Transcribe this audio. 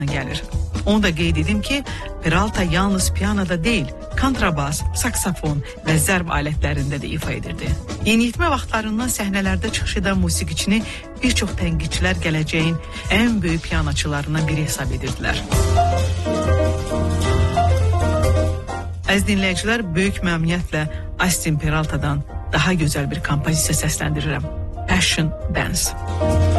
gəlir. Onu da qeyd edim ki, Peralta yalnız piyanoda deyil, kontrabas, saksafon və zərb alətlərində də ifa edirdi. Yeniyetmə vaxtlarından səhnələrdə çıxış edən musiqiçini bir çox tənqidçilər gələcəyin ən böyük pianoçularından biri hesab edirdilər. Əziz dinləyicilər, böyük məmnuniyyətlə Austin Peralta'dan daha gözəl bir kompozisiya səsləndirirəm. Passion Dance.